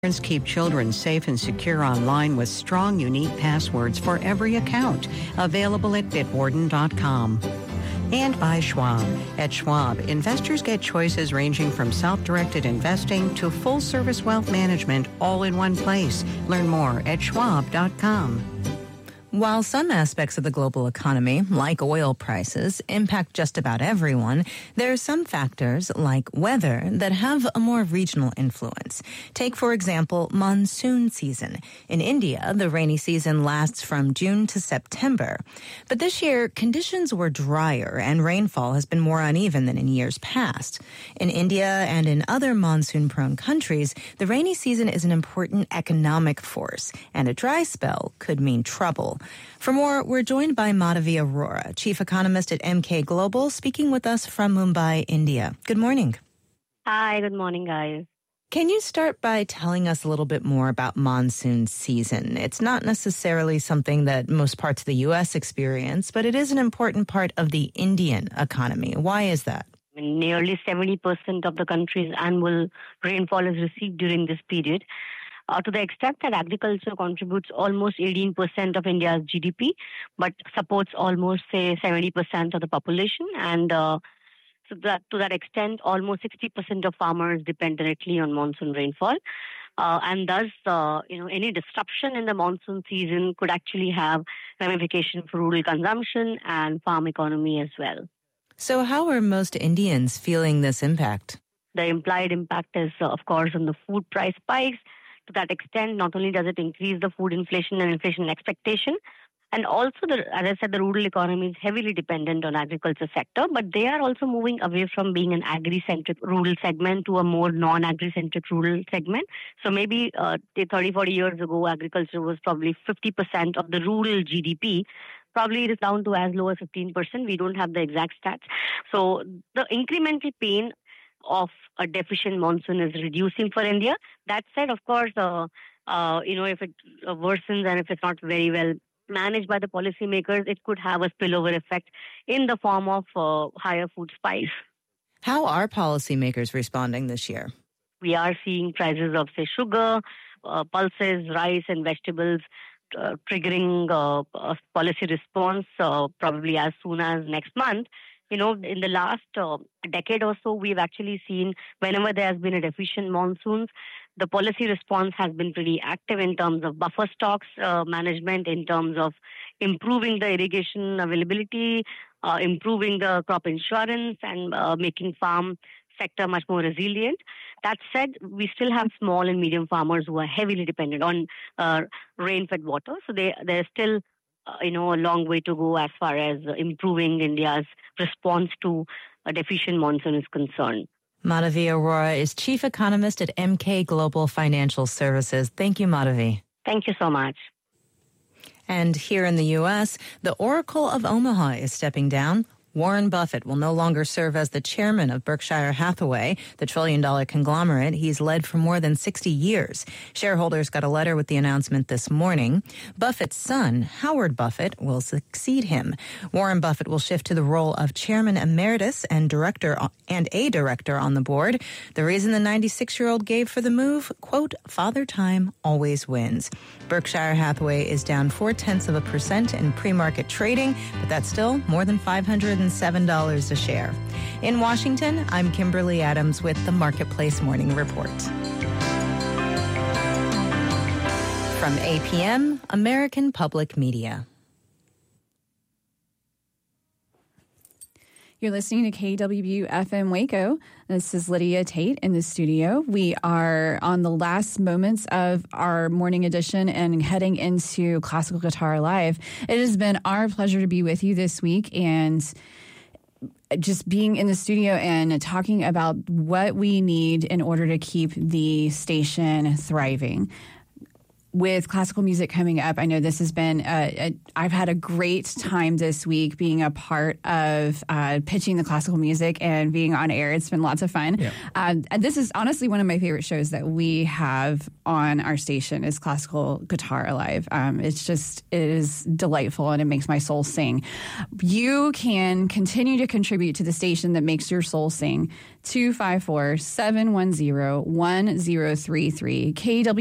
Parents keep children safe and secure online with strong, unique passwords for every account. Available at Bitwarden.com. And by Schwab. At Schwab, investors get choices ranging from self-directed investing to full-service wealth management all in one place. Learn more at Schwab.com. While some aspects of the global economy, like oil prices, impact just about everyone, there are some factors, like weather, that have a more regional influence. Take, for example, monsoon season. In India, the rainy season lasts from June to September. But this year, conditions were drier and rainfall has been more uneven than in years past. In India and in other monsoon-prone countries, the rainy season is an important economic force, and a dry spell could mean trouble. For more, we're joined by Madhavi Arora, chief economist at Emkay Global, speaking with us from Mumbai, India. Good morning. Hi, good morning, guys. Can you start by telling us a little bit more about monsoon season? It's not necessarily something that most parts of the U.S. experience, but it is an important part of the Indian economy. Why is that? Nearly 70% of the country's annual rainfall is received during this period. To the extent that agriculture contributes almost 18% of India's GDP, but supports almost, say, 70% of the population. And to that extent, almost 60% of farmers depend directly on monsoon rainfall. And thus, any disruption in the monsoon season could actually have ramifications for rural consumption and farm economy as well. So how are most Indians feeling this impact? The implied impact is, of course, on the food price spikes. To that extent, not only does it increase the food inflation and inflation expectation, and also, as I said, the rural economy is heavily dependent on agriculture sector, but they are also moving away from being an agri-centric rural segment to a more non-agri-centric rural segment. So maybe 30, 40 years ago, agriculture was probably 50% of the rural GDP. Probably it is down to as low as 15%. We don't have the exact stats. So the incremental pain of a deficient monsoon is reducing for India. That said, of course, if it worsens and if it's not very well managed by the policymakers, it could have a spillover effect in the form of higher food spikes. How are policymakers responding this year? We are seeing prices of, say, sugar, pulses, rice and vegetables triggering a policy response probably as soon as next month. In the last decade or so, we've actually seen whenever there has been a deficient monsoons, the policy response has been pretty active in terms of buffer stocks management, in terms of improving the irrigation availability, improving the crop insurance, and making farm sector much more resilient. That said, we still have small and medium farmers who are heavily dependent on rain-fed water. So there's still a long way to go as far as improving India's response to a deficient monsoon is concerned. Madhavi Arora is chief economist at Emkay Global Financial Services. Thank you, Madhavi. Thank you so much. And here in the U.S., the Oracle of Omaha is stepping down. Warren Buffett will no longer serve as the chairman of Berkshire Hathaway, the trillion-dollar conglomerate he's led for more than 60 years. Shareholders got a letter with the announcement this morning. Buffett's son, Howard Buffett, will succeed him. Warren Buffett will shift to the role of chairman emeritus and a director on the board. The reason the 96-year-old gave for the move, quote, "Father Time always wins." Berkshire Hathaway is down 0.4% in pre-market trading, but that's still more than $507 a share. In Washington, I'm Kimberly Adams with the Marketplace Morning Report. From APM, American Public Media. You're listening to KWBU FM Waco. This is Lydia Tate in the studio. We are on the last moments of our morning edition and heading into Classical Guitar Live. It has been our pleasure to be with you this week and just being in the studio and talking about what we need in order to keep the station thriving. with classical music coming up, I know this has been, I've had a great time this week being a part of pitching the classical music and being on air. It's been lots of fun. Yeah. And this is honestly one of my favorite shows that we have on our station is Classical Guitar Alive. It is delightful and it makes my soul sing. You can continue to contribute to the station that makes your soul sing. 254-710-1033. KW